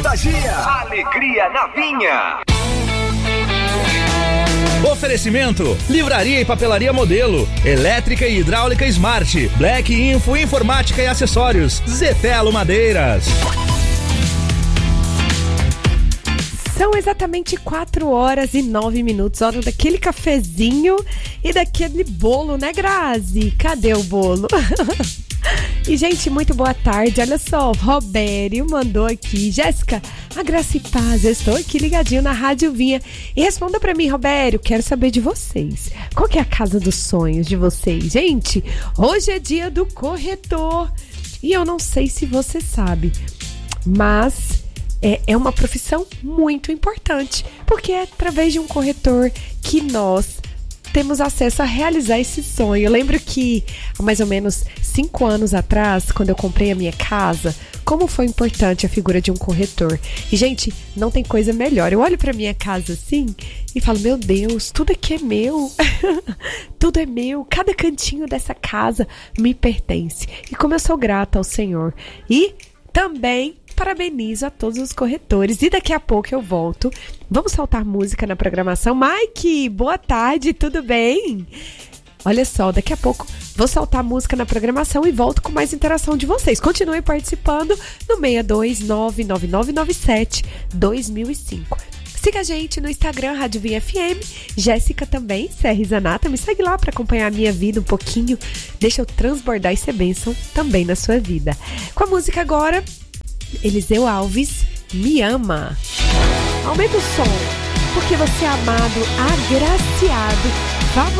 contagia. Alegria na Vinha. Oferecimento: Livraria e Papelaria Modelo, Elétrica e Hidráulica Smart, Black Info Informática e Acessórios, Zetelo Madeiras. São exatamente 4h09, hora daquele cafezinho e daquele bolo, né, Grazi? Cadê o bolo? E, gente, muito boa tarde. Olha só, Robério mandou aqui: Jéssica, a graça e paz, eu estou aqui ligadinho na Rádio Vinha. E responda pra mim, Robério, quero saber de vocês. Qual que é a casa dos sonhos de vocês? Gente, hoje é dia do corretor. E eu não sei se você sabe, mas é uma profissão muito importante, porque é através de um corretor que nós temos acesso a realizar esse sonho. Eu lembro que há mais ou menos 5 anos atrás, quando eu comprei a minha casa, como foi importante a figura de um corretor. E, gente, não tem coisa melhor. Eu olho pra minha casa assim e falo: meu Deus, tudo aqui é meu. Tudo é meu. Cada cantinho dessa casa me pertence. E como eu sou grata ao Senhor. E também parabenizo a todos os corretores. E daqui a pouco eu volto. Vamos soltar música na programação. Mike, boa tarde, tudo bem? Olha só, daqui a pouco vou soltar música na programação e volto com mais interação de vocês. Continuem participando no 62999972005. Siga a gente no Instagram, Rádio Vinha FM. Jéssica também, CR Zanata. Me segue lá para acompanhar a minha vida um pouquinho. Deixa eu transbordar e ser bênção também na sua vida. Com a música agora, Eliseu Alves, Me Ama. Aumenta o som, porque você é amado, agraciado,